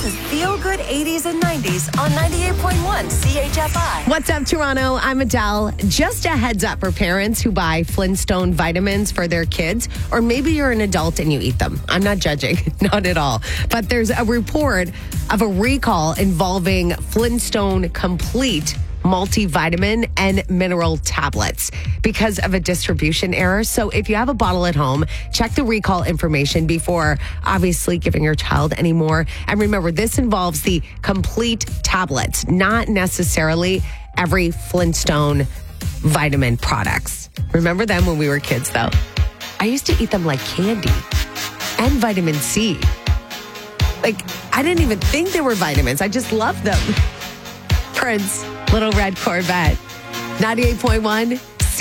This is Feel Good 80s and 90s on 98.1 CHFI. What's up, Toronto? I'm Adele. Just a heads up for parents who buy Flintstone vitamins for their kids, or maybe you're an adult and you eat them. I'm not judging, not at all. But there's a report of a recall involving Flintstone Complete multivitamin and mineral tablets because of a distribution error. So if you have a bottle at home, check the recall information before obviously giving your child any more. And remember, this involves the complete tablets, not necessarily every Flintstone vitamin products. Remember them when we were kids, though? I used to eat them like candy and vitamin C. Like, I didn't even think they were vitamins. I just loved them. Prince, Little Red Corvette, 98.1